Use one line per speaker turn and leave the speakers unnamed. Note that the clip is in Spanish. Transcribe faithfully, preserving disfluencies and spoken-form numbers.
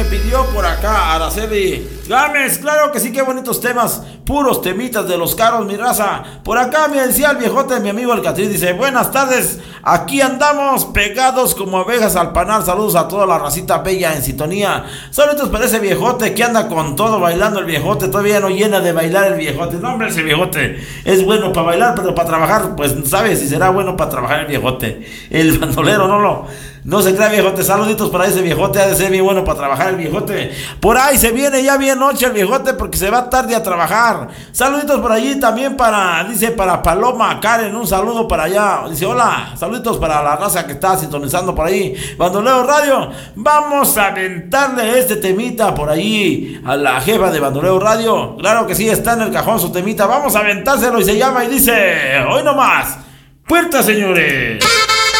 pidió por acá Araceli Gámez. Claro que sí, qué bonitos temas, puros temitas de los caros, mi raza. Por acá me decía el viejote, mi amigo el Catrín, dice: buenas tardes, aquí andamos pegados como abejas al panal. Saludos a toda la racita bella en sintonía. Saludos para ese viejote que anda con todo bailando. El viejote todavía no llena de bailar el viejote. No, hombre, ese viejote es bueno para bailar, pero para trabajar, pues sabes si será bueno para trabajar el viejote. El bandolero no lo, no se crea, viejote. Saluditos para ese viejote, ha de ser bien bueno para trabajar el viejote. Por ahí se viene ya bien noche el viejote porque se va tarde a trabajar. Saluditos por allí también para, dice, para Paloma Karen, un saludo para allá. Dice: hola, saluditos para la raza que está sintonizando por ahí, Bandolero Radio. Vamos a aventarle este temita por allí a la jefa de Bandolero Radio. Claro que sí, está en el cajón su temita. Vamos a aventárselo y se llama y dice: hoy nomás, puerta, señores.